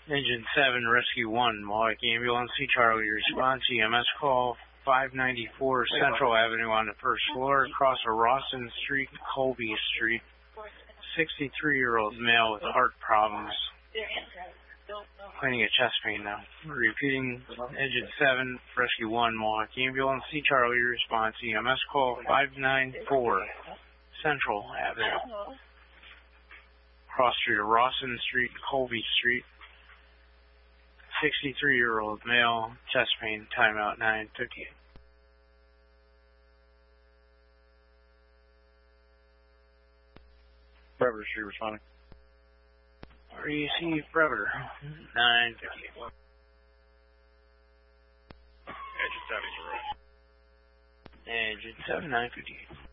Engine 7, Rescue 1, Milwaukee Ambulance, C. Charlie, response, EMS call 594 Central Avenue on the first floor, across a Rawson Street, Colby Street. 63-year-old male with heart problems. Claiming a chest pain now. Repeating, Engine 7, Rescue 1, Milwaukee Ambulance, C. Charlie, response, EMS call 594 Central Avenue. Cross Street, Rawson Street, Colby Street. 63-year-old male, chest pain, timeout 9:58. Brever Street responding. REC Brever, 9:58. Engine 7 is right. Engine 7, 9:58.